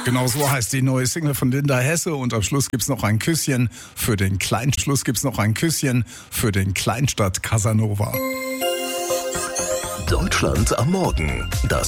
Genau so heißt die neue Single von Linda Hesse. Und am Schluss gibt's noch ein Küsschen für den Kleinstadt Casanova. Deutschland am Morgen. Das